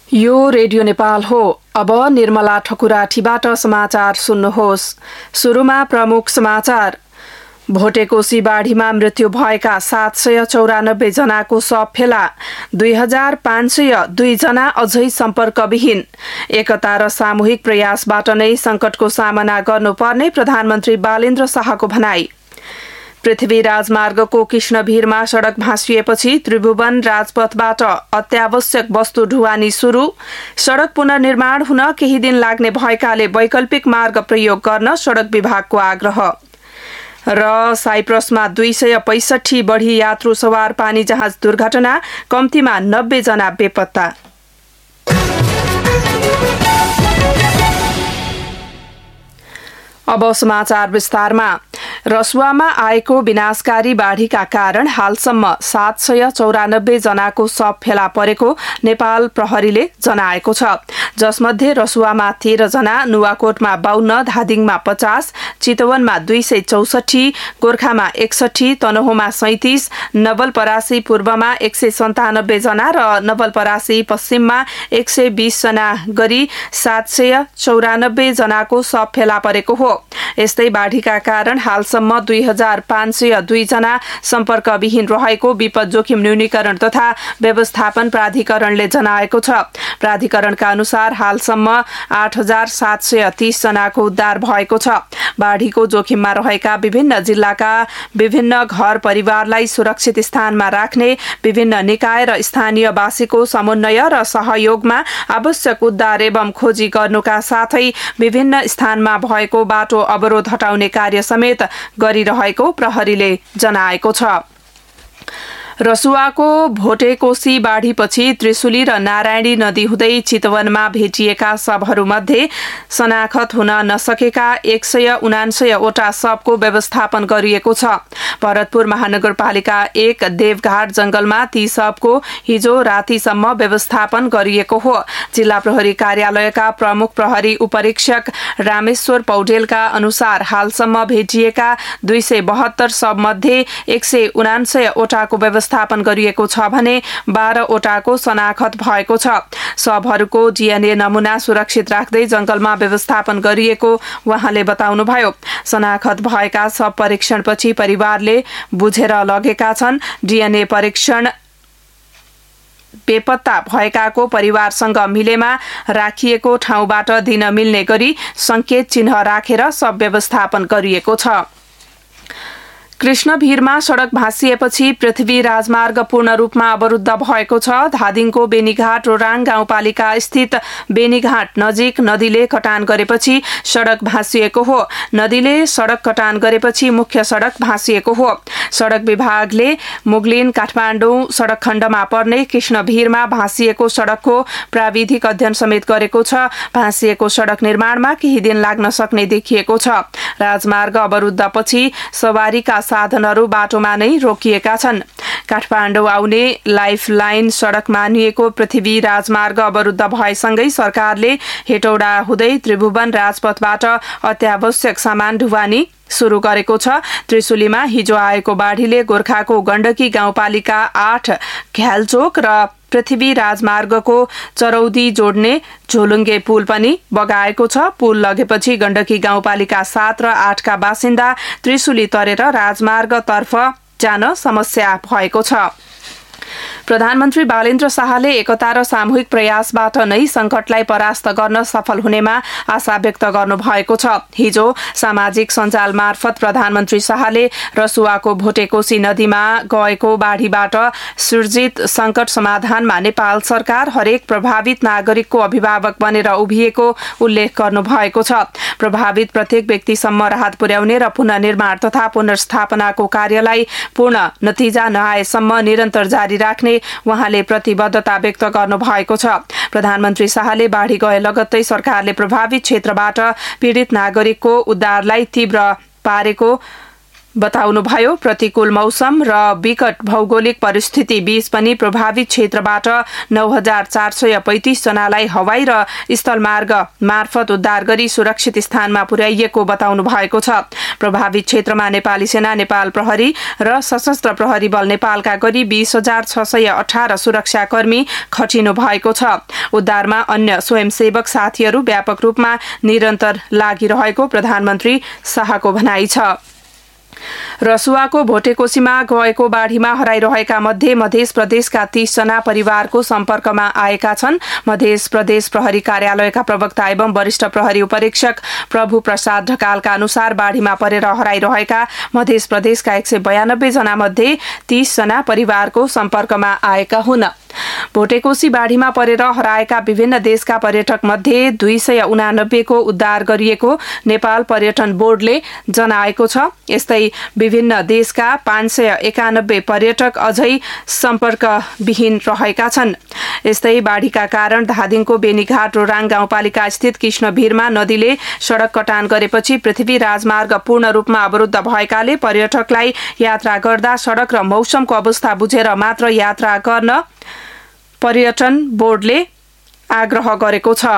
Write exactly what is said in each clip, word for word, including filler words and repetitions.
यो रेडियो नेपाल हो। अब निर्मला ठकुराठीबाट समाचार सुन्नुहोस्। सुरुमा प्रमुख समाचार। भोटेकोशी बाढीमा मृत्यु भएका सात सय चौरानब्बे जनाको शव फेला। दुई हजार पाँच सय दुई जना अझै सम्पर्कविहीन। एकता र सामूहिक प्रयासबाट नै संकटको सामना गर्नुपर्ने प्रधानमन्त्री बालेन्द्र शाहको भनाई। पृथ्वी राजमार्गको कृष्णभिरमा सड़क भाँसिएपछि त्रिभुवन राजपथबाट अत्यावश्यक वस्तु ढुवानी शुरू। सड़क पुनर्निर्माण हुन केही दिन लाग्ने भएकाले वैकल्पिक मार्ग प्रयोग गर्न सड़क विभागको आग्रह। र साइप्रसमा दुई सय पैंसठी बढ़ी यात्रु सवार पानी जहाज दुर्घटना, कम्तीमा नब्बे जना बेपत्ता। अब समाचार विस्तारमा। रसुवामा आएको विनाशकारी बाढ़ीका कारण हालसम्म सात सय चौरानब्बे जनाको शव फेला परेको नेपाल प्रहरीले जनाएको छ। जसमध्ये रसुवामा तेह्र जना, नुवाकोटमा बाउन्न, धादिङमा पचास, चितवनमा दुई सय चौसठी, गोर्खामा एकसठी, तनहुमा सैतिस, नवलपरासी पूर्वमा एक सय सन्तानब्बे जना र नवलपरासी पश्चिममा एक सय बीस जना गरी सात सय चौरानब्बे जनाको शव फेला परेको हो। यस्तै बाढ़ीका कारण हालसम्म दुई हजार पाँच सय दुई जना सम्पर्कविहीन रहेको विपद जोखिम न्यूनीकरण तथा व्यवस्थापन प्राधिकरणले जनाएको छ। प्राधिकरणका अनुसार हालसम्म आठ हजार सात सय तीस जनाको उद्धार भएको छ। बाढ़ीको जोखिममा रहेका विभिन्न जिल्लाका विभिन्न घर परिवारलाई सुरक्षित स्थानमा राख्ने विभिन्न निकाय र स्थानीयवासीको समन्वय र सहयोगमा आवश्यक उद्धार एवं खोजी गर्नुका साथै विभिन्न स्थानमा भएको बाटो अवरोध हटाउने कार्य समेत गरिरहेको प्रहरीले जनाएको छ। रसुवाको भोटेकोशी बाढ़ीपछि त्रिशुली र नारायणी नदी हुँदै चितवनमा भेटिएका शवहरूमध्ये शनाखत हुन नसकेका एक सय उनान्सयवटा शवको व्यवस्थापन गरिएको छ। भरतपुर महानगरपालिका एक देवघाट जंगलमा ती शवको हिजो रातिसम्म व्यवस्थापन गरिएको हो। जिल्ला प्रहरी कार्यालयका प्रमुख प्रहरी उपरीक्षक रामेश्वर पौडेलका अनुसार हालसम्म भेटिएका दुई सय बहत्तर शवमध्ये एक सय उनान्सयवटाको व्यवस्था स्थापन गरिएको छ भने बाह्रवटाको शनाखत भएको छ। शवहरूको डीएनए नमूना सुरक्षित राख्दै जंगलमा व्यवस्थापन गरिएको उहाँले बताउनुभयो। शनाखत भएका शव परीक्षणपछि परिवारले बुझेर लगेका छन्। डीएनए परीक्षण बेपत्ता भएकाको परिवारसँग मिलेमा राखिएको ठाउँबाट दिन मिल्ने गरी संकेत चिन्ह राखेर शव व्यवस्थापन गरिएको छ। कृष्णभिरमा सड़क भाँसिएपछि पृथ्वी राजमार्ग पूर्ण रूपमा अवरुद्ध भएको छ। धादिङको बेनीघाट रोराङ गाउँपालिका स्थित बेनीघाट नजिक नदीले कटान गरेपछि सड़क भाँसिएको हो। नदीले सड़क कटान गरेपछि मुख्य सड़क भाँसिएको हो। सड़क विभागले मुगलिन काठमाडौँ सड़क खण्डमा पर्ने कृष्णभिरमा भाँसिएको सड़कको प्राविधिक अध्ययन समेत गरेको छ। भाँसिएको सड़क निर्माणमा केही दिन लाग्न सक्ने देखिएको छ। राजमार्ग अवरुद्धपछि सवारीका साधनहरू बाटोमा नै रोकिएका छन्। काठमाडौँ आउने लाइफ लाइन सड़क मानिएको पृथ्वी राजमार्ग अवरुद्ध भएसँगै सरकारले हेटौडा हुँदै त्रिभुवन राजपथबाट अत्यावश्यक सामान ढुवानी शुरू गरेको छ। त्रिशुलीमा हिजो आएको बाढ़ीले गोर्खाको गण्डकी गाउँपालिका आठ घ्यालचोक र पृथ्वी राजमार्गको चरौदी जोड्ने झोलुङ्गे पुल पनि बगाएको छ। पुल लगेपछि गण्डकी गाउँपालिका सात र आठका बासिन्दा त्रिशुली तरेर राजमार्गतर्फ जान समस्या भएको छ। प्रधानमन्त्री बालेन्द्र शाहले एकता र सामूहिक प्रयासबाट नै संकटलाई परास्त गर्न सफल हुनेमा आशा व्यक्त गर्नु भएको छ। हिजो सामाजिक सञ्जाल मार्फत प्रधानमन्त्री शाहले रसुवाको भोटेकोशी नदीमा गएको बाढ़ीबाट सृजित संकट समाधानमा नेपाल सरकार हरेक प्रभावित नागरिकको अभिभावक बनेर उभिएको उल्लेख गर्नु भएको छ। प्रभावित प्रत्येक व्यक्तिसम्म राहत पुर्याउने र पुनर्निर्माण तथा पुनर्स्थापनाको कार्यलाई पूर्ण नतिजा नआएसम्म निरन्तर जारी राख्ने उहाँले प्रतिबद्धता व्यक्त गर्नु भएको छ। प्रधानमन्त्री शाहले बाढ़ी गए लगत्तै सरकारले प्रभावित क्षेत्रबाट पीड़ित नागरिकको उद्धारलाई तीव्र पारेको बताउनुभयो। प्रतिकूल मौसम र विकट भौगोलिक परिस्थिति बीच पनि प्रभावित क्षेत्रबाट नौ हजार चार सय पैंतिस जनालाई हवाई र स्थलमार्ग मार्फत उद्धार गरी सुरक्षित स्थानमा पुर्याइएको बताउनु भएको छ। प्रभावित क्षेत्रमा नेपाली सेना, नेपाल प्रहरी र सशस्त्र प्रहरी बल नेपालका गरी बीस हजार छ सय अठारह सुरक्षाकर्मी खटिनु भएको छ। उद्धारमा अन्य स्वयंसेवक साथीहरू व्यापक रूपमा निरन्तर लागिरहेको प्रधानमन्त्री शाहको भनाइ छ। रसुवाको भोटेकोसीमा गएको बाढीमा हराइरहेका मध्ये मध्य प्रदेशका तीस जना परिवारको सम्पर्कमा आएका छन्। मध्य प्रदेश प्रहरी कार्यालयका प्रवक्ता एवं वरिष्ठ प्रहरी उपरीक्षक प्रभु प्रसाद ढकालका अनुसार बाढीमा परेर हराइरहेका मध्य प्रदेशका एक सय बयानब्बे जना मध्ये तीस जना परिवारको सम्पर्कमा आएका हुन्। भोटेकोसी बाढीमा परेर हराएका विभिन्न देशका पर्यटक मध्ये दुई सय उनानब्बे को उद्धार गरिएको नेपाल पर्यटन बोर्डले जनाएको छ। यस्तै विभिन्न देशका पाँच सय एकानब्बे पर्यटक अझै सम्पर्कविहीन रहेका छन्। यस्तै बाढीका कारण धादिङको बेनीघाट रोराङ गाउँपालिका स्थित कृष्णभिरमा नदीले सड़क कटान गरेपछि पृथ्वी राजमार्ग पूर्ण रूपमा अवरुद्ध भएकाले पर्यटकलाई यात्रा गर्दा सड़क र मौसमको अवस्था बुझेर मात्र यात्रा गर्न पर्यटन बोर्डले आग्रह गरेको छ।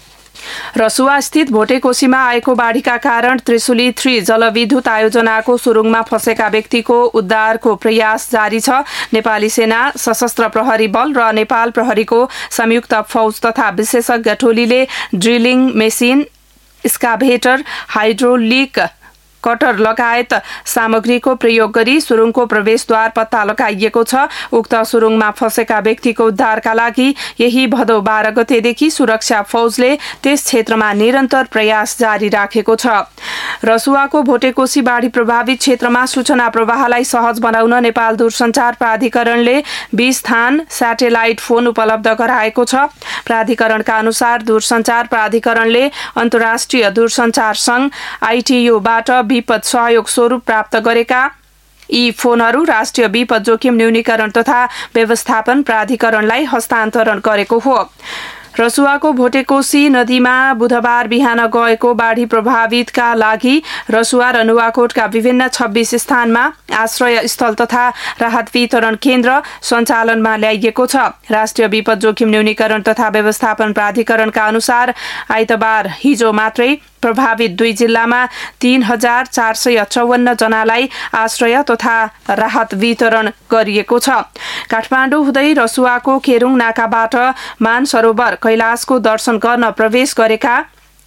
रसुवा स्थित भोटेकोसीमा आएको बाढीका कारण त्रिशुली थ्री जलविद्युत आयोजनाको सुरुङमा फँसेका व्यक्तिको उद्धारको प्रयास जारी छ। नेपाली सेना, सशस्त्र प्रहरी बल र नेपाल प्रहरीको संयुक्त फौज तथा विशेषज्ञ टोलीले drilling machine, excavator, hydraulic cutter लगायत सामग्रीको प्रयोग गरी सुरुङको प्रवेशद्वार पत्ता लगाइएको छ। उक्त सुरुङमा फँसेका व्यक्तिको उद्धारका लागि यही भदौ बाह्र गतेदेखि सुरक्षा फौजले त्यस क्षेत्रमा निरन्तर प्रयास जारी राखेको छ। रसुवाको भोटेकोसी बाढी प्रभावित क्षेत्रमा सूचना प्रवाहलाई सहज बनाउन नेपाल दूरसञ्चार प्राधिकरणले बीस थान स्याटेलाइट फोन उपलब्ध गराएको छ। प्राधिकरणका अनुसार दूरसञ्चार प्राधिकरणले अन्तर्राष्ट्रिय दूरसञ्चार संघ आईटीयूबाट विपद सहयोग स्वरूप प्राप्त गरेका यी फोनहरू राष्ट्रिय विपद जोखिम न्यूनीकरण तथा व्यवस्थापन प्राधिकरणलाई हस्तान्तरण गरेको हो। रसुवाको भोटेकोसी नदीमा बुधबार बिहान गएको बाढी प्रभावितका लागि रसुवा र नुवाकोटका विभिन्न छब्बीस स्थानमा आश्रय स्थल तथा राहत वितरण केन्द्र सञ्चालनमा ल्याइएको छ। राष्ट्रिय विपद जोखिम न्यूनीकरण तथा व्यवस्थापन प्राधिकरणका अनुसार आइतबार हिजो मात्रै प्रभावित दुई जिल्लामा तीन हजार चार सय चौवन्न जनालाई आश्रय तथा राहत वितरण गरिएको छ। काठमाडौँ हुँदै रसुवाको केरुङ नाकाबाट मानसरोवर कैलाशको दर्शन गर्न प्रवेश गरेका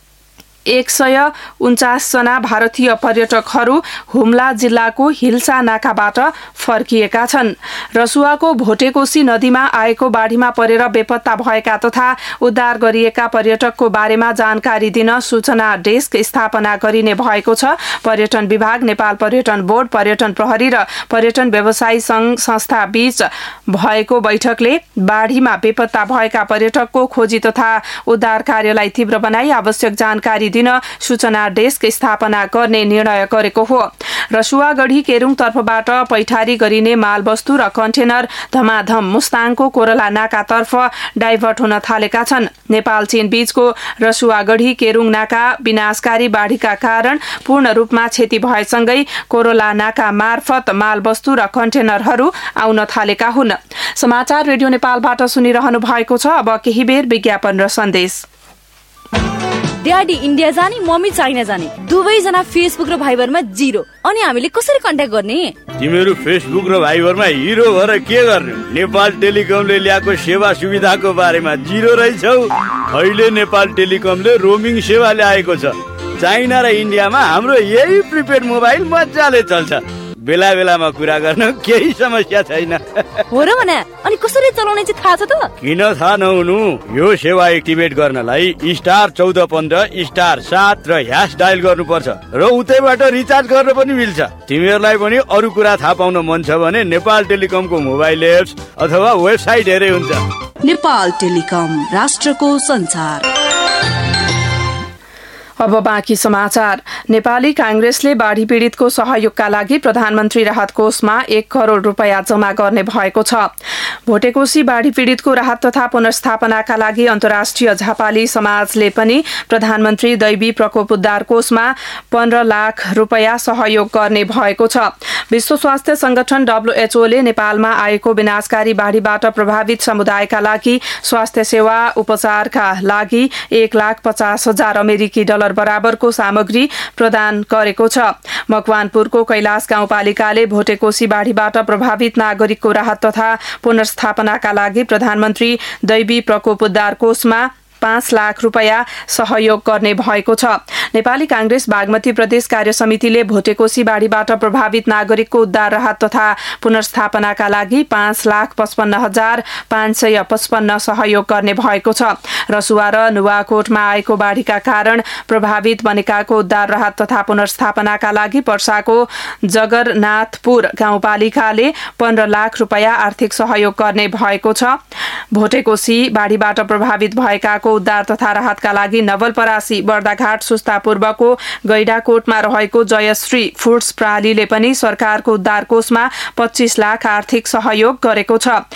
एक सय उन्चास जना भारतीय पर्यटकहरू हुम्ला जिल्लाको हिल्सा नाकाबाट फर्किएका छन्। रसुवाको भोटेकोसी नदीमा आएको बाढीमा परेर बेपत्ता भएका तथा उद्धार गरिएका पर्यटकको बारेमा जानकारी दिन सूचना डेस्क स्थापना गरिने भएको छ। पर्यटन विभाग, नेपाल पर्यटन बोर्ड, पर्यटन प्रहरी र पर्यटन व्यवसायी संघ संस्था बीच भएको बैठकले बाढीमा बेपत्ता भएका पर्यटकको खोजी तथा उद्धार कार्यलाई तीव्र बनाई आवश्यक जानकारी दिन सूचना डेस्क स्थापना गर्ने निर्णय गरेको हो। रसुवागढी केरुङ तर्फबाट पैठारी गरिने मालवस्तु र कन्टेनर धमाधम मुस्ताङको कोरला नाकातर्फ डाइभर्ट हुन थालेका छन्। नेपाल चीन बीचको रसुवागढी केरुङ नाका विनाशकारी बाढीका कारण पूर्ण रूपमा क्षति भएसँगै कोरला नाका मार्फत मालवस्तु र कन्टेनरहरू आउन थालेका हुन्। समाचार रेडियो नेपालबाट सुनिरहनु भएको छ। अब केही बेर विज्ञापन र सन्देश। ड्याडी इन्डिया जाने, मम्मी चाइना जाने, दुवैजना फेसबुक र भाइबरमा जिरो। अनि हामीले कसरी कन्ट्याक्ट गर्ने? तिमीहरू फेसबुक र भाइबरमा हिरो भएर के गर्ने? नेपाल टेलिकमले ल्याएको सेवा सुविधाको बारेमा जिरो रहेछौ। अहिले नेपाल टेलिकमले रोमिङ सेवा ल्याएको छ। चाइना र इन्डियामा हाम्रो यही प्रिपेड मोबाइल मजाले चल्छ। बेला बेलामा कुरा गर्न केही समस्या छैन। हो र भने अनि कसरी चलाउने चाहिँ थाहा छ त? किन थाहा नहुनु? यो सेवा एक्टिभेट गर्नलाई स्टार चौध पन्ध्र स्टार सात र ह्यास डायल गर्नुपर्छ र उतैबाट रिचार्ज गर्न पनि मिल्छ। तिमीहरूलाई पनि अरू कुरा थाहा पाउन मन छ भने नेपाल टेलिकमको मोबाइल एप्स अथवा वेबसाइट हेरे हुन्छ। नेपाल टेलिकम, राष्ट्रको संचार। अब बाँकी समाचार। नेपाली कांग्रेसले बाढी पीडितको सहयोगका लागि प्रधानमन्त्री राहत कोषमा एक करोड़ रुपियाँ जम्मा गर्ने भएको छ। भोटेकोशी बाढी पीडितको राहत तथा पुनर्स्थापनाका लागि अन्तर्राष्ट्रिय झापाली समाजले पनि प्रधानमन्त्री दैवी प्रकोप उद्धार कोषमा पन्ध्र लाख रुपियाँ सहयोग गर्ने भएको छ। विश्व स्वास्थ्य संगठन डब्ल्यूएचओले नेपालमा आएको विनाशकारी बाढीबाट प्रभावित समुदायका लागि स्वास्थ्य सेवा उपचारका लागि एक लाख पचास हजार अमेरिकी डलर बराबरको सामग्री प्रदान गरेको छ। मकवानपुरको कैलाश गाउँपालिकाले भोटेकोशी बाढीबाट प्रभावित नागरिकको राहत तथा पुनर्स्थापनाका लागि प्रधानमन्त्री दैवी प्रकोप उद्धार कोषमा पाँच लाख रुपियाँ सहयोग गर्ने भएको छ। नेपाली कांग्रेस बागमती प्रदेश कार्य समितिले भोटेकोशी बाढीबाट प्रभावित नागरिकको उद्धार राहत तथा पुनर्स्थापनाका लागि पाँच लाख पचपन्न हजार पाँच सय पचपन्न सहयोग गर्ने भएको छ। रसुवा र नुवाकोटमा आएको बाढीका कारण प्रभावित बनेकाको उद्धार राहत तथा पुनर्स्थापनाका लागि पर्साको जगरनाथपुर गाउँपालिकाले पन्ध्र लाख रुपियाँ आर्थिक सहयोग गर्ने भएको छ। भोटेकोशी बाढीबाट प्रभावित भएका उद्धार तथा राहतका लागि नवलपरासी बर्दाघाट सुस्ता पूर्वको गैडाकोटमा रहेको जयश्री फुड्स प्रणालीले पनि सरकारको उद्धार कोषमा पच्चीस लाख आर्थिक सहयोग गरेको छ।